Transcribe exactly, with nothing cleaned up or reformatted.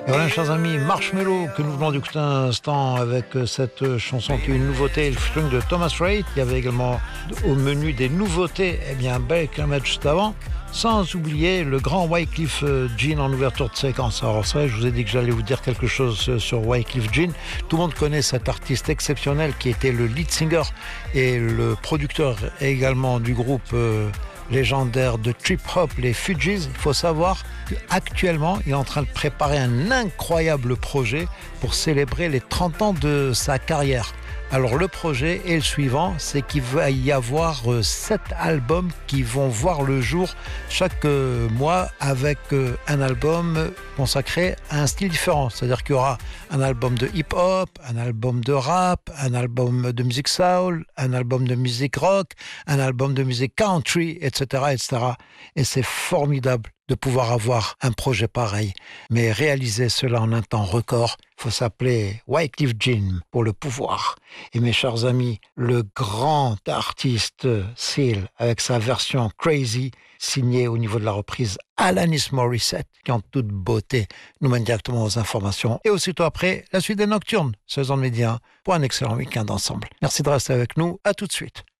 Et voilà, chers amis, Marshmello, que nous venons d'écouter un instant avec cette chanson qui est une nouveauté, le featuring de Thomas Rhett. Il y avait également au menu des nouveautés, eh bien, Baker Match juste avant. Sans oublier le grand Wyclef Jean en ouverture de séquence. Alors c'est vrai, je vous ai dit que j'allais vous dire quelque chose sur Wyclef Jean. Tout le monde connaît cet artiste exceptionnel qui était le lead singer et le producteur également du groupe euh, légendaire de trip hop, les Fugees. Il faut savoir qu'actuellement, il est en train de préparer un incroyable projet pour célébrer les trente ans de sa carrière. Alors le projet est le suivant, c'est qu'il va y avoir euh, sept albums qui vont voir le jour chaque euh, mois avec euh, un album consacré à un style différent. C'est-à-dire qu'il y aura un album de hip-hop, un album de rap, un album de musique soul, un album de musique rock, un album de musique country, et cetera, et cetera. Et c'est formidable de pouvoir avoir un projet pareil. Mais réaliser cela en un temps record, il faut s'appeler Wyclef Jean pour le pouvoir. Et mes chers amis, le grand artiste Seal, avec sa version Crazy, signée au niveau de la reprise Alanis Morissette, qui en toute beauté nous mène directement aux informations. Et aussitôt après, la suite des Nocturnes, seize ans de médias, pour un excellent week-end ensemble. Merci de rester avec nous, à tout de suite.